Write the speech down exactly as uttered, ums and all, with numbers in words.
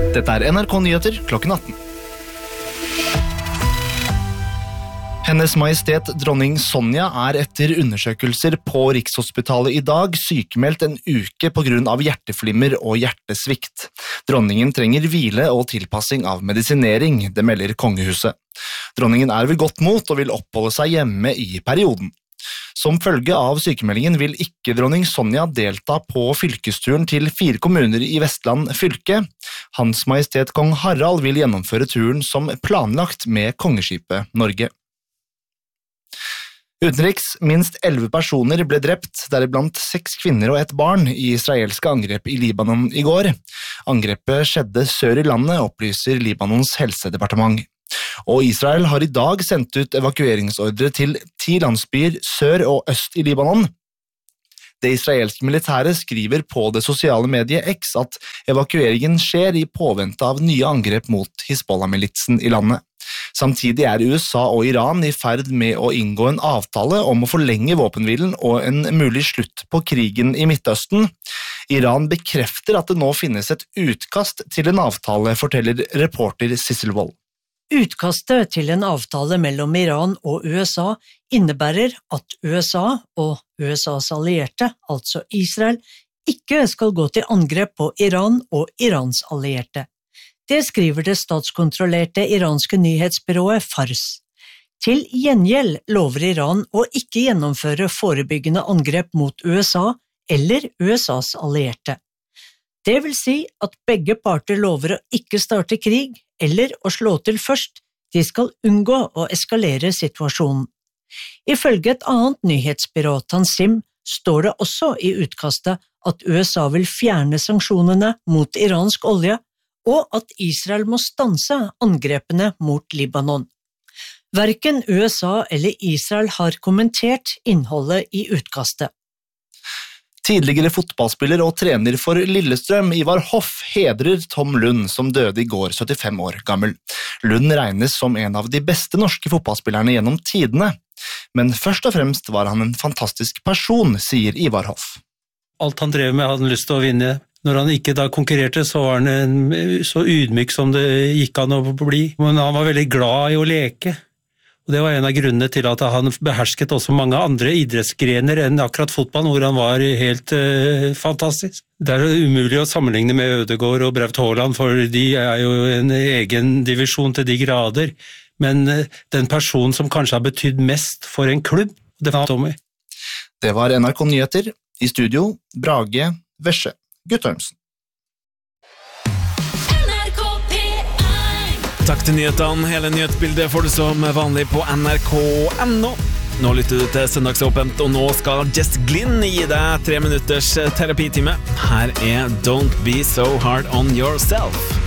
Dette er N R K Nyheter klokken atten. Hennes Majestet dronning Sonja er etter undersøkelser på Rikshospitalet i dag sykemeldt en uke på grunn av hjerteflimmer og hjertesvikt. Dronningen trenger hvile og tilpassing av medisinering, det melder kongehuset. Dronningen er ved godt mot og vil oppholde seg hjemme i perioden. Som følge av sykemeldingen vil ikke dronning Sonja delta på fylkesturen til fire kommuner i Vestland fylke. Hans Majestet Kong Harald vil gjennomføre turen som planlagt med kongeskipet Norge. Utenriks, minst elleve personer ble drept, deriblant seks kvinner og et barn, i israelske angrep i Libanon i går. Angrepet skjedde sør i landet, opplyser Libanons helsedepartement. Og Israel har i dag sendt ut evakueringsordre til ti landsbyer sør og øst i Libanon. Det israelske militæret skriver på det sosiale mediet X at evakueringen skjer i påvente av nye angrep mot Hizbollah-militsen i landet. Samtidig er U S A og Iran i ferd med å inngå en avtale om å forlenge våpenhvilen og en mulig slutt på krigen i Midtøsten. Iran bekrefter at det nå finnes et utkast til en avtale, forteller reporter Sissel Wold. Utkastet til en avtale mellom Iran og U S A innebærer at U S A og U S A's allierte, altså Israel, ikke skal gå til angrep på Iran og Irans allierte. Det skriver det statskontrollerte iranske nyhetsbyrået Fars. Til gjengjeld lover Iran å ikke gjennomføre forebyggende angrep mot U S A eller U S A's allierte. Det vil si at begge parter lover å ikke starte krig eller å slå til først, de skal unngå å eskalere situasjonen. Ifølge et annet nyhetsbyrå, Tansim, står det også i utkastet at U S A vil fjerne sanksjonene mot iransk olje, og at Israel må stanse angrepene mot Libanon. Hverken U S A eller Israel har kommentert innholdet i utkastet. Tidligere fotballspiller og trener for Lillestrøm, Ivar Hoff, hedrer Tom Lund, som døde i går, syttifem år gammel. Lund regnes som en av de beste norske fotballspillerne gjennom tidene. Men først og fremst var han en fantastisk person, sier Ivar Hoff. Alt han drev med hadde han lyst til å vinne. Når han ikke da konkurrerte, så var han en, så ydmyk som det gikk an å bli. Men han var veldig glad i å leke. Og det var en av grunnene til at han behersket også mange andre idrettsgrener enn akkurat fotball, hvor han var helt uh, fantastisk. Det er umulig å sammenligne med Ødegaard og Braut Haaland, for de er jo en egen divisjon til de grader. Men uh, den personen som kanskje har betydd mest for en klubb, det var Tommy. Det var N R K Nyheter. I studio, Brage Vesje Guttormsen. Takk til nyhetene. Hele nyhetsbildet får du som vanlig på N R K punktum N O. Nå lytter du til Søndagsåpent, og nå skal Jess Glynn gi deg tre minutters terapitime. Her er Don't Be So Hard On Yourself.